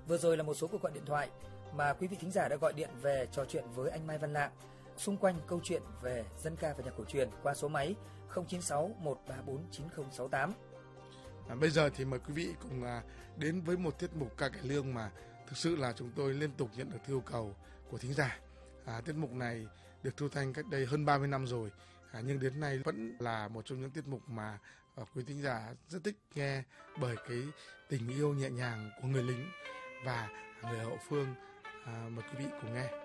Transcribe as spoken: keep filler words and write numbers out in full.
Vừa rồi là một số cuộc gọi điện thoại mà quý vị thính giả đã gọi điện về trò chuyện với anh Mai Văn Lạng xung quanh câu chuyện về dân ca và nhạc cổ truyền qua số máy không chín sáu một ba bốn chín không sáu tám. À, bây giờ thì mời quý vị cùng à, đến với một tiết mục ca cải lương mà thực sự là chúng tôi liên tục nhận được yêu cầu của thính giả. À, tiết mục này được thu thanh cách đây hơn ba mươi năm rồi, à, nhưng đến nay vẫn là một trong những tiết mục mà à, quý thính giả rất thích nghe bởi cái tình yêu nhẹ nhàng của người lính và người hậu phương. À, mời quý vị cùng nghe.